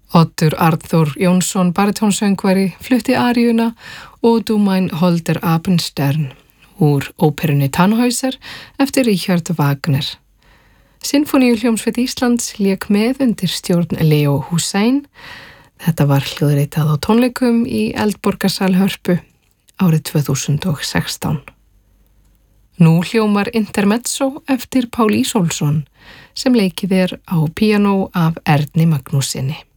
Oddur Arnþór Jónsson baritónsöngvari flutti aríuna og Du mein holder Abendstern úr óperunni Tannhäuser eftir Richard Wagner. Sinfóníuhljómsveit Íslands lék með undir stjórn Leo Hussein. Þetta var hljóðritað á tónleikum í Eldborgarsal Hörpu árið 2016. Nú hljómar Intermezzo eftir Pál Ísólfsson sem leikið á píanó af Erni Magnússyni.